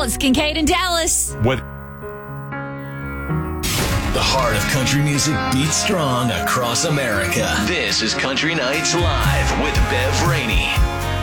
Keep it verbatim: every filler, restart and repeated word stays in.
It's Kincaid in Dallas. What? The heart of country music beats strong across America. This is Country Nights Live with Bev Rainey.